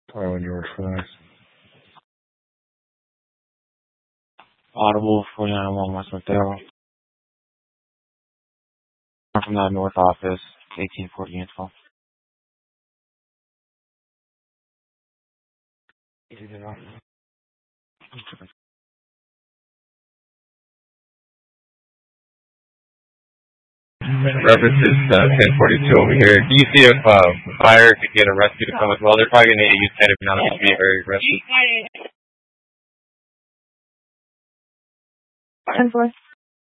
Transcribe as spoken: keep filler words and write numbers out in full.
Sorry when you were first. Audible forty-nine one West Mateo. I'm from the North Office, eighteen forty info. References uh, ten forty-two over here. Do you see if uh, fire could get a rescue to come as well? They're probably going to use ten if not to be very aggressive. ten four.